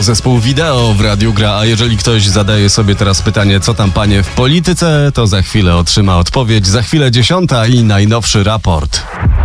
To zespół Wideo w radiu gra, a jeżeli ktoś zadaje sobie teraz pytanie, co tam panie w polityce, to za chwilę otrzyma odpowiedź. Za chwilę 10 i najnowszy raport.